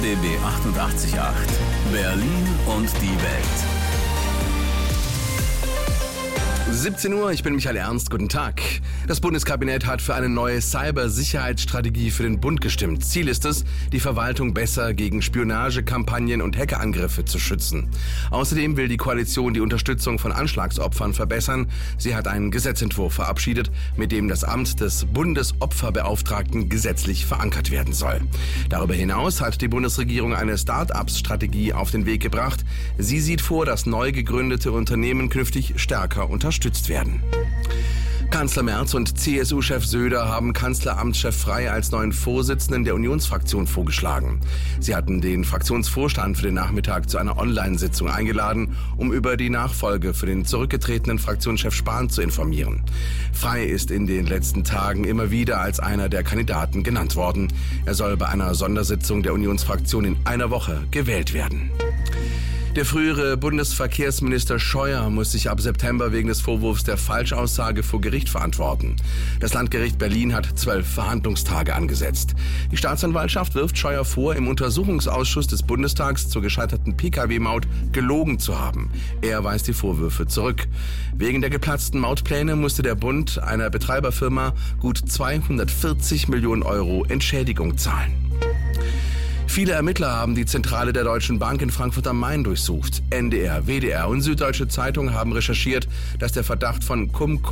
RBB 88.8 Berlin und die Welt. 17 Uhr, ich bin Michael Ernst, guten Tag. Das Bundeskabinett hat für eine neue Cybersicherheitsstrategie für den Bund gestimmt. Ziel ist es, die Verwaltung besser gegen Spionagekampagnen und Hackerangriffe zu schützen. Außerdem will die Koalition die Unterstützung von Anschlagsopfern verbessern. Sie hat einen Gesetzentwurf verabschiedet, mit dem das Amt des Bundesopferbeauftragten gesetzlich verankert werden soll. Darüber hinaus hat die Bundesregierung eine Start-ups-Strategie auf den Weg gebracht. Sie sieht vor, dass neu gegründete Unternehmen künftig stärker unterstützt werden. Kanzler Merz und CSU-Chef Söder haben Kanzleramtschef Frey als neuen Vorsitzenden der Unionsfraktion vorgeschlagen. Sie hatten den Fraktionsvorstand für den Nachmittag zu einer Online-Sitzung eingeladen, um über die Nachfolge für den zurückgetretenen Fraktionschef Spahn zu informieren. Frey ist in den letzten Tagen immer wieder als einer der Kandidaten genannt worden. Er soll bei einer Sondersitzung der Unionsfraktion in einer Woche gewählt werden. Der frühere Bundesverkehrsminister Scheuer muss sich ab September wegen des Vorwurfs der Falschaussage vor Gericht verantworten. Das Landgericht Berlin hat 12 Verhandlungstage angesetzt. Die Staatsanwaltschaft wirft Scheuer vor, im Untersuchungsausschuss des Bundestags zur gescheiterten Pkw-Maut gelogen zu haben. Er weist die Vorwürfe zurück. Wegen der geplatzten Mautpläne musste der Bund einer Betreiberfirma gut 240 Millionen Euro Entschädigung zahlen. Viele Ermittler haben die Zentrale der Deutschen Bank in Frankfurt am Main durchsucht. NDR, WDR und Süddeutsche Zeitung haben recherchiert, dass der Verdacht von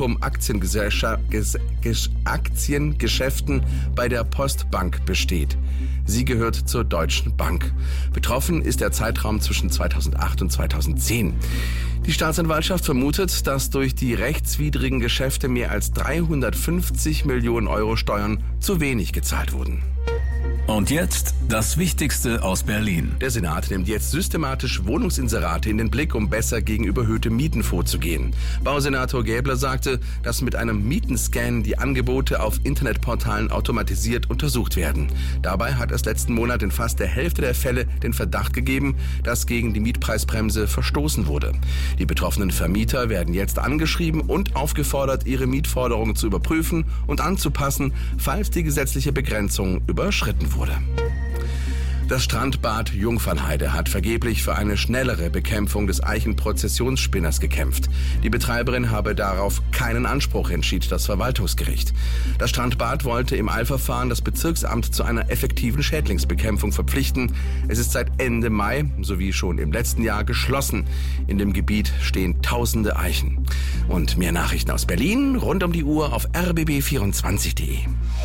Aktiengeschäften bei der Postbank besteht. Sie gehört zur Deutschen Bank. Betroffen ist der Zeitraum zwischen 2008 und 2010. Die Staatsanwaltschaft vermutet, dass durch die rechtswidrigen Geschäfte mehr als 350 Millionen Euro Steuern zu wenig gezahlt wurden. Und jetzt das Wichtigste aus Berlin. Der Senat nimmt jetzt systematisch Wohnungsinserate in den Blick, um besser gegen überhöhte Mieten vorzugehen. Bausenator Gäbler sagte, dass mit einem Mietenscan die Angebote auf Internetportalen automatisiert untersucht werden. Dabei hat es letzten Monat in fast der Hälfte der Fälle den Verdacht gegeben, dass gegen die Mietpreisbremse verstoßen wurde. Die betroffenen Vermieter werden jetzt angeschrieben und aufgefordert, ihre Mietforderungen zu überprüfen und anzupassen, falls die gesetzliche Begrenzung überschritten wurde. Das Strandbad Jungfernheide hat vergeblich für eine schnellere Bekämpfung des Eichenprozessionsspinners gekämpft. Die Betreiberin habe darauf keinen Anspruch, entschied das Verwaltungsgericht. Das Strandbad wollte im Eilverfahren das Bezirksamt zu einer effektiven Schädlingsbekämpfung verpflichten. Es ist seit Ende Mai, sowie schon im letzten Jahr, geschlossen. In dem Gebiet stehen tausende Eichen. Und mehr Nachrichten aus Berlin rund um die Uhr auf rbb24.de.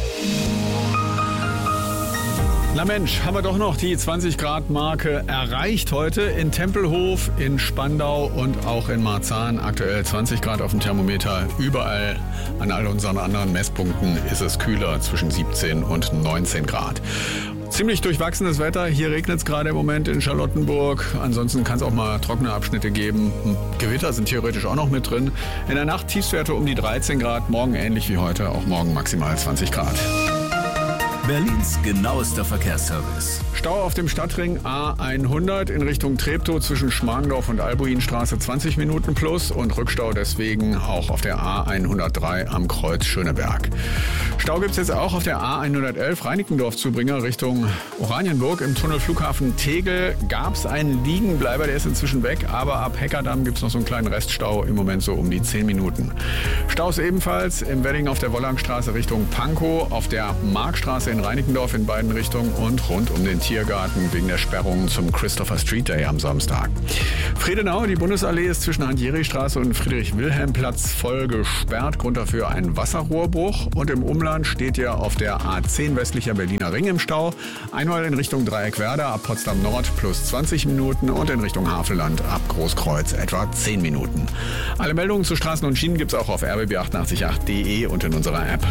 Na Mensch, haben wir doch noch die 20-Grad-Marke erreicht heute in Tempelhof, in Spandau und auch in Marzahn. Aktuell 20 Grad auf dem Thermometer. Überall an all unseren anderen Messpunkten ist es kühler, zwischen 17 und 19 Grad. Ziemlich durchwachsenes Wetter. Hier regnet es gerade im Moment in Charlottenburg. Ansonsten kann es auch mal trockene Abschnitte geben. Gewitter sind theoretisch auch noch mit drin. In der Nacht Tiefstwerte um die 13 Grad. Morgen ähnlich wie heute, auch morgen maximal 20 Grad. Berlins genauester Verkehrsservice. Stau auf dem Stadtring A100 in Richtung Treptow zwischen Schmargendorf und Albuinstraße 20 Minuten plus und Rückstau deswegen auch auf der A103 am Kreuz Schöneberg. Stau gibt es jetzt auch auf der A111 Reinickendorf-Zubringer Richtung Oranienburg. Im Tunnel Flughafen Tegel gab es einen Liegenbleiber, der ist inzwischen weg, aber ab Heckerdamm gibt es noch so einen kleinen Reststau, im Moment so um die 10 Minuten. Staus ebenfalls im Wedding auf der Wollangstraße Richtung Pankow, auf der Markstraße in Reinickendorf in beiden Richtungen und rund um den Tiergarten wegen der Sperrungen zum Christopher Street Day am Samstag. Friedenau, die Bundesallee ist zwischen Hand-Jering-Straße und Friedrich-Wilhelm-Platz voll gesperrt. Grund dafür ein Wasserrohrbruch. Und im Umland steht ihr auf der A10 westlicher Berliner Ring im Stau. Einmal in Richtung Dreieckwerder ab Potsdam Nord plus 20 Minuten und in Richtung Havelland ab Großkreuz etwa 10 Minuten. Alle Meldungen zu Straßen und Schienen gibt es auch auf rbb888.de und in unserer App.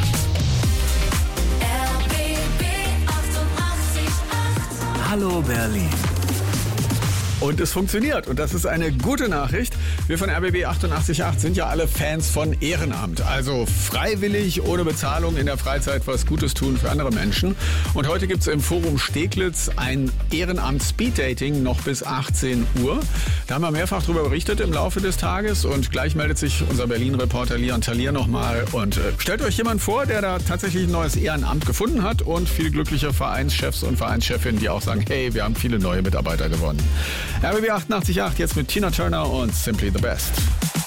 Hallo Berlin. Und es funktioniert. Und das ist eine gute Nachricht. Wir von RBB 88.8 sind ja alle Fans von Ehrenamt. Also freiwillig, ohne Bezahlung in der Freizeit was Gutes tun für andere Menschen. Und heute gibt es im Forum Steglitz ein Ehrenamt-Speeddating noch bis 18 Uhr. Da haben wir mehrfach darüber berichtet im Laufe des Tages. Und gleich meldet sich unser Berlin-Reporter Leon Talier nochmal. Und stellt euch jemand vor, der da tatsächlich ein neues Ehrenamt gefunden hat. Und viele glückliche Vereinschefs und Vereinschefinnen, die auch sagen, hey, wir haben viele neue Mitarbeiter gewonnen. RBB 88.8 jetzt mit Tina Turner und Simply the Best.